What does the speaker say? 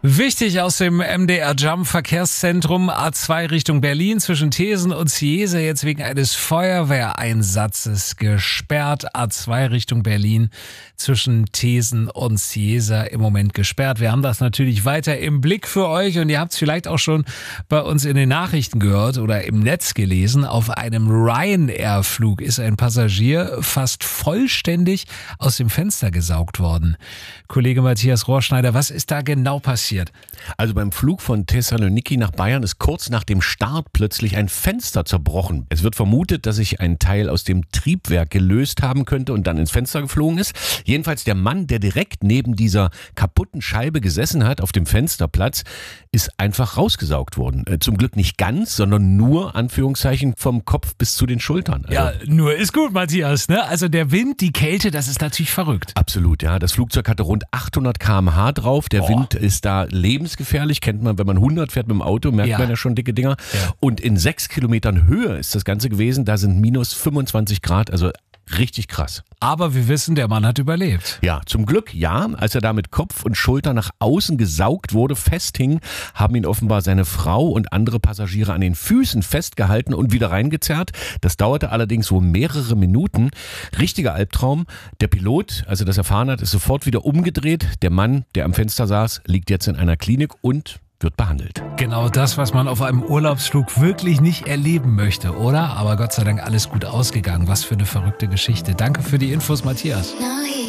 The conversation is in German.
Wichtig aus dem MDR Jump Verkehrszentrum A2 Richtung Berlin zwischen Thesen und Ciesa jetzt wegen eines Feuerwehreinsatzes gesperrt. A2 Richtung Berlin zwischen Thesen und Ciesa im Moment gesperrt. Wir haben das natürlich weiter im Blick für euch und ihr habt es vielleicht auch schon bei uns in den Nachrichten gehört oder im Netz gelesen. Auf einem Ryanair-Flug ist ein Passagier fast vollständig aus dem Fenster gesaugt worden. Kollege Matthias Rohrschneider, was ist da genau passiert? Also beim Flug von Thessaloniki nach Bayern ist kurz nach dem Start plötzlich ein Fenster zerbrochen. Es wird vermutet, dass sich ein Teil aus dem Triebwerk gelöst haben könnte und dann ins Fenster geflogen ist. Jedenfalls der Mann, der direkt neben dieser kaputten Scheibe gesessen hat, auf dem Fensterplatz, ist einfach rausgesaugt worden. Zum Glück nicht ganz, sondern nur, Anführungszeichen, vom Kopf bis zu den Schultern. Also ja, nur ist gut, Matthias, ne? Also der Wind, die Kälte, das ist natürlich verrückt. Absolut, ja. Das Flugzeug hatte rund 800 km/h drauf. Der Wind ist da lebensgefährlich. Kennt man, wenn man 100 fährt mit dem Auto, merkt man ja schon dicke Dinger. Ja. Und in 6 Kilometern Höhe ist das Ganze gewesen. Da sind minus 25 Grad, also richtig krass. Aber wir wissen, der Mann hat überlebt. Ja, zum Glück ja. Als er da mit Kopf und Schulter nach außen gesaugt wurde, festhing, haben ihn offenbar seine Frau und andere Passagiere an den Füßen festgehalten und wieder reingezerrt. Das dauerte allerdings wohl mehrere Minuten. Richtiger Albtraum. Der Pilot, als er das erfahren hat, ist sofort wieder umgedreht. Der Mann, der am Fenster saß, liegt jetzt in einer Klinik und wird behandelt. Genau das, was man auf einem Urlaubsflug wirklich nicht erleben möchte, oder? Aber Gott sei Dank alles gut ausgegangen. Was für eine verrückte Geschichte. Danke für die Infos, Matthias.